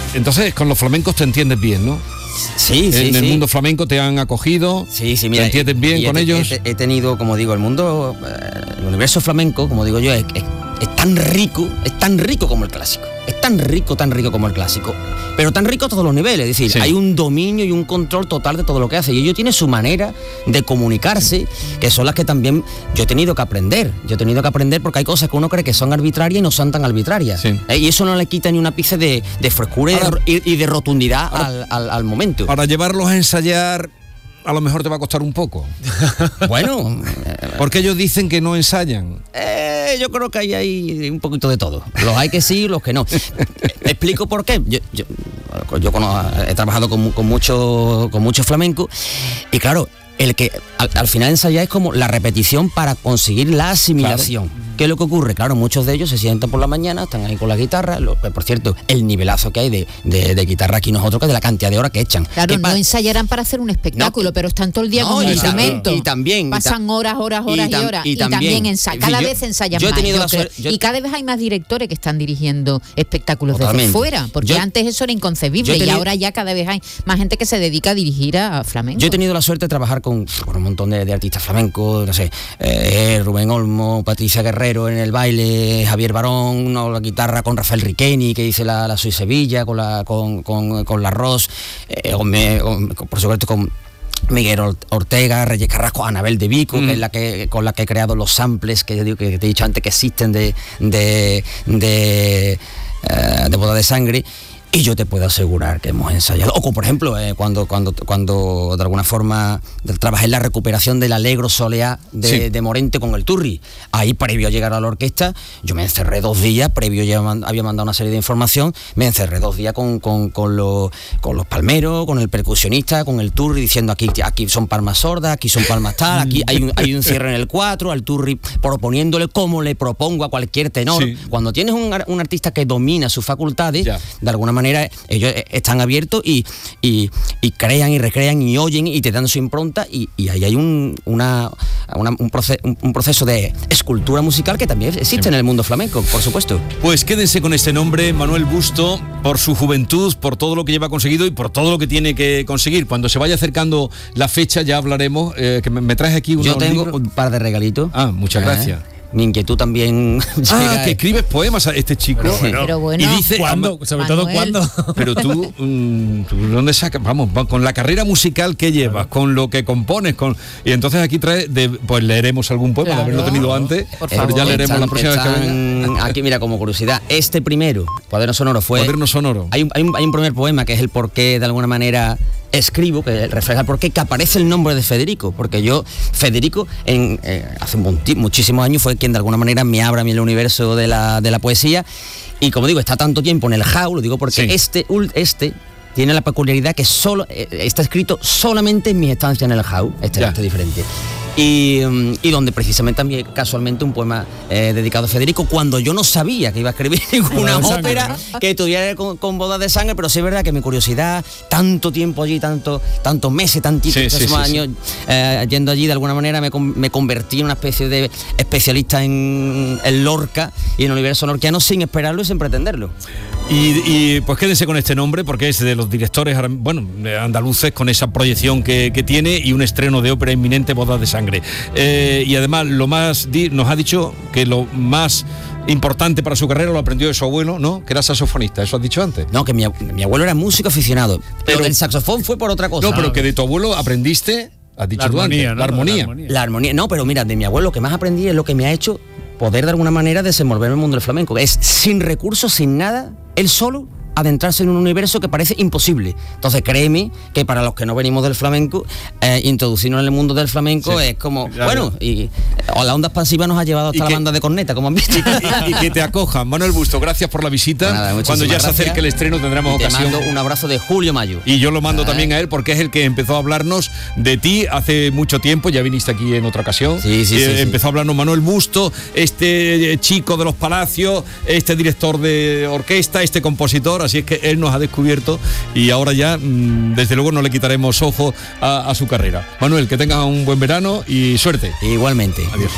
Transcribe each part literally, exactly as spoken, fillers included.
entonces con los flamencos te entiendes bien, ¿no? Sí, sí, en el sí. mundo flamenco te han acogido. Sí, sí, mira. ¿Te entiendes bien y con he, ellos? He, he tenido, como digo, el mundo, el universo flamenco, como digo yo, es, es, es tan rico, es tan rico como el clásico. Es tan rico, tan rico como el clásico. Pero tan rico a todos los niveles. Es decir, sí. hay un dominio y un control total de todo lo que hace. Y ellos tienen su manera de comunicarse, que son las que también yo he tenido que aprender. Yo he tenido que aprender porque hay cosas que uno cree que son arbitrarias y no son tan arbitrarias. Sí. ¿Eh? Y eso no le quita ni una pizca de, de frescura ahora, y, de, y de rotundidad ahora, al, al, al momento. Para llevarlos a ensayar, a lo mejor te va a costar un poco. Bueno, porque ellos dicen que no ensayan. Eh, yo creo que hay, hay un poquito de todo. Los hay que sí, los que no. Explico por qué. Yo, yo, yo conozco, he trabajado con, con mucho con mucho flamenco y claro, el que al, al final ensayar es como la repetición para conseguir la asimilación. Claro. ¿Qué es lo que ocurre? Claro, muchos de ellos se sientan por la mañana, están ahí con la guitarra. Lo, por cierto, el nivelazo que hay de, de, de guitarra aquí nosotros, que de la cantidad de horas que echan. Claro, no pa- ensayarán para hacer un espectáculo, no, pero están todo el día no, con el y instrumento. Y también. Pasan horas, horas, horas y, tam- y horas. Y, y también, también ensayan. Cada yo, vez ensayan yo he más. tenido yo la suerte, yo, y cada vez hay más directores que están dirigiendo espectáculos totalmente. desde fuera. Porque yo, antes eso era inconcebible tenido, y ahora ya cada vez hay más gente que se dedica a dirigir a, a flamenco. Yo he tenido la suerte de trabajar con, con un montón de, de artistas flamencos, no sé, eh, Rubén Olmo, Patricia Guerrero en el baile, Javier Barón, no, la guitarra con Rafael Riqueni, que dice la, la Soy Sevilla, con la con, con, con la Ross, eh, con, con, con, por supuesto con Miguel Ortega, Reyes Carrasco, Anabel de Vico, mm. que es la que con la que he creado los samples que yo digo que te he dicho antes que existen de de de, uh, de Boda de Sangre. Y yo te puedo asegurar que hemos ensayado. O como por ejemplo, eh, cuando, cuando, cuando de alguna forma trabajé en la recuperación del Alegro Soleá de, sí. de Morente con el Turri. Ahí, previo a llegar a la orquesta, yo me encerré dos días, previo ya había mandado una serie de información, me encerré dos días con, con, con, los, con los palmeros, con el percusionista, con el Turri, diciendo aquí, aquí son palmas sordas, aquí son palmas tal, aquí hay un, hay un cierre en el cuatro, al Turri proponiéndole como le propongo a cualquier tenor. Sí. Cuando tienes un, un artista que domina sus facultades, ya. de alguna manera manera ellos están abiertos y, y, y crean y recrean y oyen y te dan su impronta y, y ahí hay un, una, una, un, proce, un, un proceso de escultura musical que también existe sí. en el mundo flamenco, por supuesto. Pues quédense con este nombre, Manuel Busto, por su juventud, por todo lo que lleva conseguido y por todo lo que tiene que conseguir. Cuando se vaya acercando la fecha ya hablaremos, eh, que me, me traes aquí unos Yo tengo libros. un par de regalitos. Ah, muchas gracias. Eh. Mi inquietud también. Ah, que escribes poemas a este chico. Pero bueno, pero bueno. Y dice, ¿cuándo? Sobre Manuel. todo cuándo. Pero tú, um, ¿tú ¿dónde sacas? Vamos, con la carrera musical que llevas, con lo que compones, con y entonces aquí trae, de, pues leeremos algún poema, claro. de haberlo tenido antes. Por favor, ya leeremos están, la próxima están, vez que venga. Aquí, mira, como curiosidad, este primero, Cuaderno Sonoro, fue. Cuaderno Sonoro. Hay un, hay un, hay un primer poema que es el porqué, de alguna manera. Escribo, que refleja el porqué, que aparece el nombre de Federico, porque yo, Federico, en, eh, hace muchísimos años fue quien de alguna manera me abre a mí el universo de la, de la poesía, y como digo, está tanto tiempo en el J A U, lo digo porque sí. este, este tiene la peculiaridad que solo eh, está escrito solamente en mi estancia en el J A U, este, este diferente. Y, y donde precisamente también casualmente un poema eh, dedicado a Federico, cuando yo no sabía que iba a escribir ninguna ópera que tuviera con, con Boda de Sangre, pero sí es verdad que mi curiosidad, tanto tiempo allí, tanto, tantos meses, tantísimos sí, sí, sí, años sí. Eh, yendo allí, de alguna manera me, me convertí en una especie de especialista en, en Lorca y en el universo lorquiano sin esperarlo y sin pretenderlo. Y, y pues quédense con este nombre porque es de los directores, bueno, andaluces, con esa proyección que, que tiene y un estreno de ópera inminente, Boda de Sangre. Eh, y además lo más nos ha dicho que lo más importante para su carrera lo aprendió de su abuelo, ¿no? Que era saxofonista, eso has dicho antes. No, que mi, mi abuelo era músico aficionado, pero, pero el saxofón fue por otra cosa. No, pero que de tu abuelo aprendiste, has dicho la armonía, antes, ¿no? la armonía. La armonía. La armonía, no, pero mira, de mi abuelo lo que más aprendí es lo que me ha hecho poder de alguna manera desenvolver en el mundo del flamenco. Es sin recursos, sin nada, él solo adentrarse en un universo que parece imposible. Entonces créeme que para los que no venimos del flamenco, eh, introducirnos en el mundo del flamenco sí, es como, claro. bueno, y o la onda expansiva nos ha llevado hasta y la que, banda de corneta, como han visto. Y, y, y que te acojan. Manuel Busto, gracias por la visita. Nada, cuando ya gracias. se acerque el estreno tendremos te ocasión. Mando un abrazo de Julio Mayo. Y yo lo mando ah. también a él porque es el que empezó a hablarnos de ti hace mucho tiempo, ya viniste aquí en otra ocasión. Sí, sí, eh, sí, empezó sí. a hablarnos Manuel Busto, este chico de los Palacios, este director de orquesta, este compositor, así es que él nos ha descubierto y ahora ya mmm, desde luego no le quitaremos ojo a, a su carrera. Manuel, que tengas un buen verano y suerte. Igualmente. Adiós.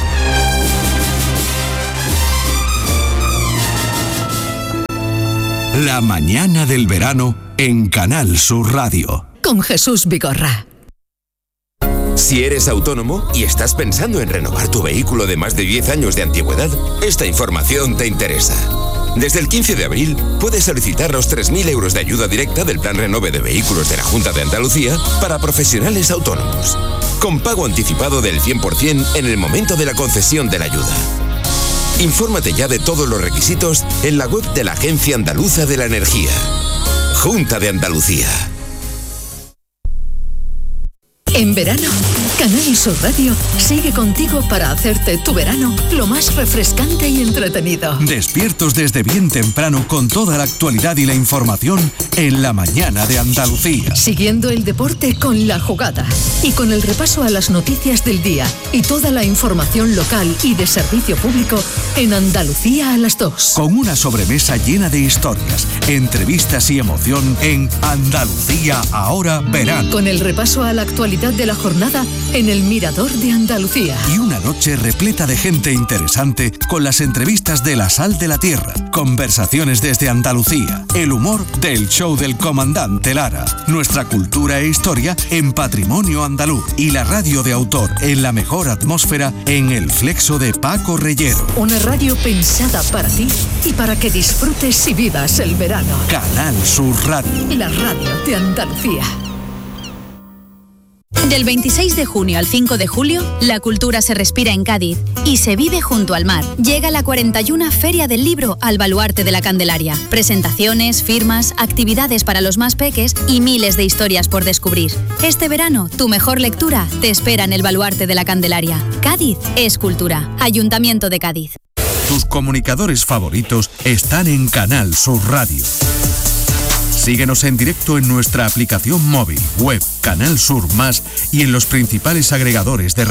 La mañana del verano en Canal Sur Radio. Con Jesús Vigorra. Si eres autónomo y estás pensando en renovar tu vehículo de más de diez años de antigüedad, esta información te interesa. Desde el quince de abril puedes solicitar los tres mil euros de ayuda directa del Plan Renove de Vehículos de la Junta de Andalucía para profesionales autónomos, con pago anticipado del cien por ciento en el momento de la concesión de la ayuda. Infórmate ya de todos los requisitos en la web de la Agencia Andaluza de la Energía. Junta de Andalucía. En verano, Canal Sur Radio sigue contigo para hacerte tu verano lo más refrescante y entretenido. Despiertos desde bien temprano con toda la actualidad y la información en la mañana de Andalucía. Siguiendo el deporte con La Jugada y con el repaso a las noticias del día y toda la información local y de servicio público en Andalucía a las dos. Con una sobremesa llena de historias, entrevistas y emoción en Andalucía ahora verano. Con el repaso a la actualidad de la jornada en el Mirador de Andalucía. Y una noche repleta de gente interesante con las entrevistas de La Sal de la Tierra, conversaciones desde Andalucía, el humor del show del comandante Lara, nuestra cultura e historia en Patrimonio Andaluz y la radio de autor en la mejor atmósfera en El Flexo de Paco Reyero. Una radio pensada para ti y para que disfrutes y vivas el verano. Canal Sur Radio. La radio de Andalucía. Del veintiséis de junio al cinco de julio, la cultura se respira en Cádiz y se vive junto al mar. Llega la cuarenta y una Feria del Libro al Baluarte de la Candelaria. Presentaciones, firmas, actividades para los más peques y miles de historias por descubrir. Este verano, tu mejor lectura te espera en el Baluarte de la Candelaria. Cádiz es cultura. Ayuntamiento de Cádiz. Tus comunicadores favoritos están en Canal Sur Radio. Síguenos en directo en nuestra aplicación móvil, web, Canal Sur Más y en los principales agregadores de